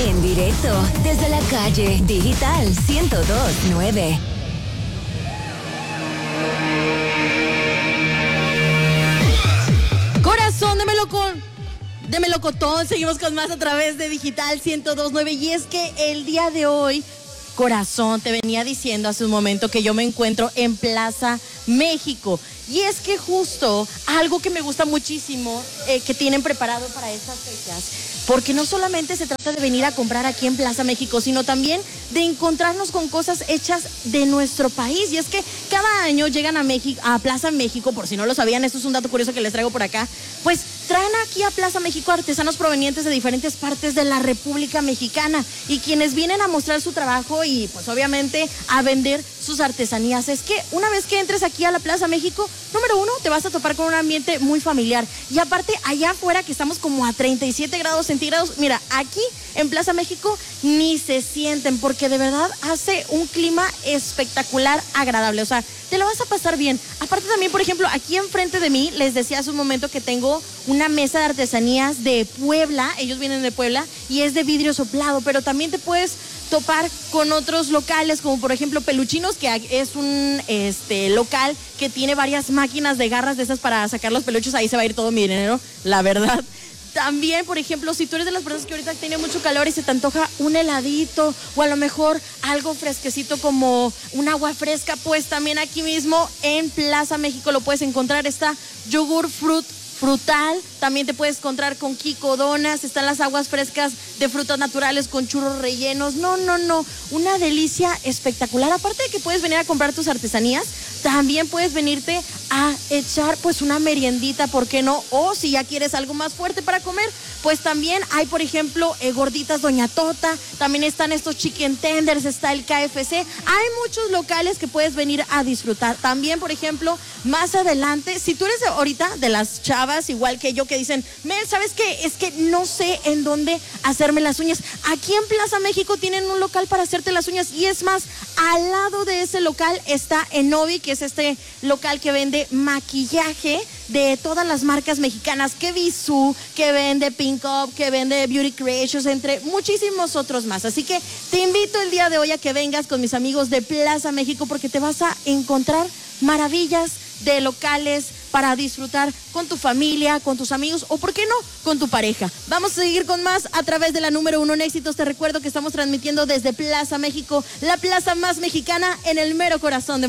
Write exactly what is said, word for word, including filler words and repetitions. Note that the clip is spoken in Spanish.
En directo desde la calle Digital ciento dos punto nueve. Corazón de melocón, de melocotón. Seguimos con más a través de Digital ciento dos punto nueve. Y es que el día de hoy, corazón, te venía diciendo hace un momento que yo me encuentro en Plaza México. Y es que justo algo que me gusta muchísimo eh, que tienen preparado para estas fechas, porque no solamente se trata de venir a comprar aquí en Plaza México, sino también de encontrarnos con cosas hechas de nuestro país. Y es que cada año llegan a México, a Plaza México, por si no lo sabían, esto es un dato curioso que les traigo por acá, pues traen aquí a Plaza México artesanos provenientes de diferentes partes de la República Mexicana, y quienes vienen a mostrar su trabajo y pues obviamente a vender sus artesanías. Es que una vez que entres aquí a la Plaza México, número uno, te vas a topar con un ambiente muy familiar. Y aparte, allá afuera, que estamos como a treinta y siete grados centígrados, mira, aquí en Plaza México ni se sienten, porque de verdad hace un clima espectacular, agradable. O sea, te lo vas a pasar bien. Aparte también, por ejemplo, aquí enfrente de mí, les decía hace un momento que tengo una mesa de artesanías de Puebla. Ellos vienen de Puebla y es de vidrio soplado, pero también te puedes topar con otros locales, como por ejemplo Peluchinos, que es un este local que tiene varias máquinas de garras de esas para sacar los peluches. Ahí se va a ir todo mi dinero, la verdad. También, por ejemplo, si tú eres de las personas que ahorita tiene mucho calor y se te antoja un heladito o a lo mejor algo fresquecito como un agua fresca, pues también aquí mismo en Plaza México lo puedes encontrar. Está yogur fruit frutal, también te puedes encontrar con Kiko Donas, están las aguas frescas de frutas naturales con churros rellenos. No, no, no, una delicia espectacular. Aparte de que puedes venir a comprar tus artesanías, también puedes venirte a echar pues una meriendita, ¿por qué no? O si ya quieres algo más fuerte para comer, pues también hay, por ejemplo, eh, gorditas Doña Tota, también están estos chicken tenders, está el K F C, hay muchos locales que puedes venir a disfrutar. También, por ejemplo, más adelante, si tú eres ahorita de las chavas, igual que yo, que dicen, Mel, ¿sabes qué? Es que no sé en dónde hacerme las uñas. Aquí en Plaza México tienen un local para hacerte las uñas, y es más, al lado de ese local está Enovi, que es este local que vende maquillaje de todas las marcas mexicanas, que Bisú, que vende Pink Up, que vende Beauty Creations, entre muchísimos otros más. Así que te invito el día de hoy a que vengas con mis amigos de Plaza México, porque te vas a encontrar maravillas de locales para disfrutar con tu familia, con tus amigos o, ¿por qué no?, con tu pareja. Vamos a seguir con más a través de la número uno en éxitos. Te recuerdo que estamos transmitiendo desde Plaza México, la plaza más mexicana en el mero corazón de